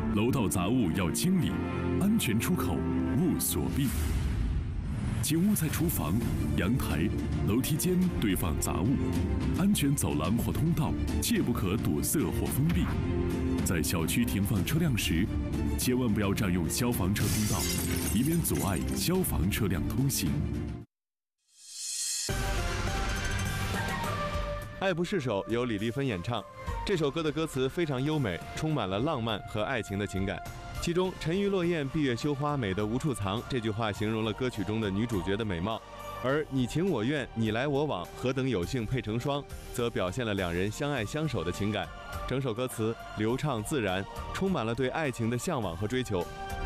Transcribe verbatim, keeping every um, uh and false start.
楼道杂物要清理，安全出口勿锁闭。请勿在厨房、阳台、楼梯间堆放杂物，安全走廊或通道切不可堵塞或封闭。在小区停放车辆时，千万不要占用消防车通道，以免阻碍消防车辆通行。 爱不释手由李丽芬演唱，这首歌的歌词非常优美，充满了浪漫和爱情的情感。其中沉鱼落雁，闭月羞花，美得无处藏，这句话形容了歌曲中的女主角的美貌，而你情我愿，你来我往，何等有幸配成双，则表现了两人相爱相守的情感。整首歌词流畅自然，充满了对爱情的向往和追求。